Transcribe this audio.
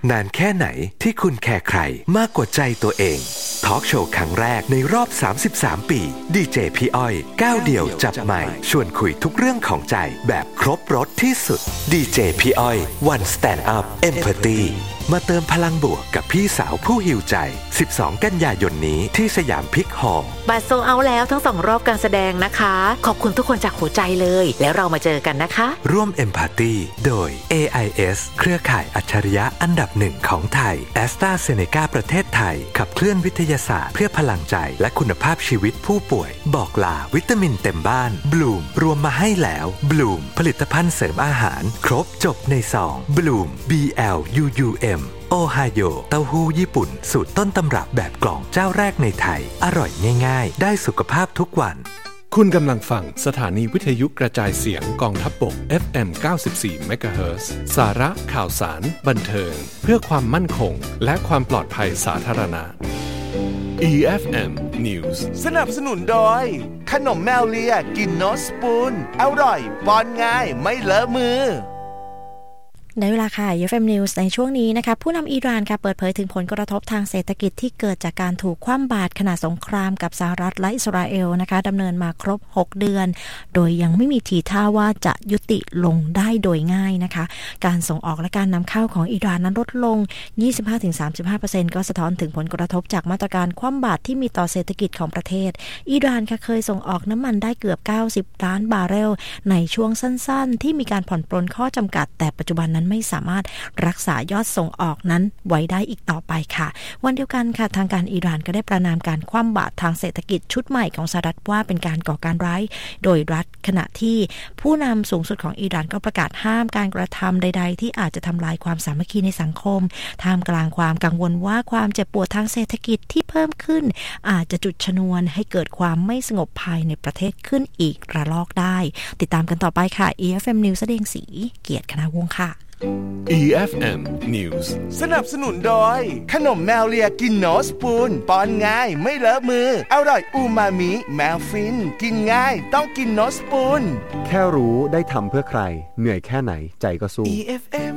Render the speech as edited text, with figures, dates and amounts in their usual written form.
นานแค่ไหนที่คุณแคร์ใครมากกว่าใจตัวเองทอล์กโชว์ครั้งแรกในรอบ33ปีดีเจพี่อ้อยก้าวเดี่ยวจับไมค์ชวนคุยทุกเรื่องของใจแบบครบรสที่สุดดีเจพี่อ้อย One Stand Up Empathy มาเติมพลังบวกกับพี่สาวผู้หิวใจ12กันยายนนี้ที่สยามพิกฮอลล์บัตรโซลด์เอาท์แล้วทั้ง2รอบการแสดงนะคะขอบคุณทุกคนจากหัวใจเลยแล้วเรามาเจอกันนะคะร่วม Empathy โดย AIS เครือข่ายอัจฉริยะอันดับ1ของไทย AstraZeneca ประเทศไทยขับเคลื่อนวิทยาศาสตร์เพื่อพลังใจและคุณภาพชีวิตผู้ป่วยบอกลาวิตามินเต็มบ้านบลูมรวมมาให้แล้วบลูมผลิตภัณฑ์เสริมอาหารครบจบในซองบลูม BLUUM โอไฮโอเต้าหู้ญี่ปุ่นสูตรต้นตำรับแบบกล่องเจ้าแรกในไทยอร่อยง่ายๆได้สุขภาพทุกวันคุณกำลังฟังสถานีวิทยุกระจายเสียงกองทัพบก FM 94 MHz สาระข่าวสารบันเทิงเพื่อความมั่นคงและความปลอดภัยสาธารณะ EFM News สนับสนุนโดยขนมแมวเลียกินโนสปูนอร่อยป้อนง่ายไม่เลอะมือในเวลาค่ะ EFM News ในช่วงนี้นะคะผู้นำอิหร่านค่ะเปิดเผยถึงผลกระทบทางเศรษฐกิจที่เกิดจากการถูกคว่ำบาตรขณะสงครามกับสหรัฐและอิสราเอลนะคะดำเนินมาครบ6เดือนโดยยังไม่มีทีท่าว่าจะยุติลงได้โดยง่ายนะคะการส่งออกและการนำเข้าของอิหร่านนั้นลดลง 25-35% ก็สะท้อนถึงผลกระทบจากมาตรการคว่ำบาตรที่มีต่อเศรษฐกิจของประเทศอิหร่านค่ะเคยส่งออกน้ำมันได้เกือบ90ล้านบาร์เรลในช่วงสั้นๆที่มีการผ่อนปรนข้อจำกัดแต่ปัจจุบันนั้นไม่สามารถรักษายอดส่งออกนั้นไว้ได้อีกต่อไปค่ะวันเดียวกันค่ะทางการอิหร่านก็ได้ประณามการคว่ำบาตรทางเศรษฐกิจชุดใหม่ของสหรัฐว่าเป็นการก่อการร้ายโดยรัฐขณะที่ผู้นำสูงสุดของอิหร่านก็ประกาศห้ามการกระทำใดๆที่อาจจะทำลายความสามัคคีในสังคมท่ามกลางความกังวลว่าความเจ็บปวดทางเศรษฐกิจที่เพิ่มขึ้นอาจจะจุดชนวนให้เกิดความไม่สงบภายในประเทศขึ้นอีกระลอกได้ติดตามกันต่อไปค่ะ EFM News แสดงสีเกียรติคณาวงศ์ค่ะ EFM News สนับสนุนโดยขนมแมวเลียกินโนสปูนป้อนง่ายไม่เลอะมืออร่อยอูมามิแมวฟินกินง่ายต้องกินโนสปูนแค่รู้ได้ทำเพื่อใครเหนื่อยแค่ไหนใจก็สู้ EFM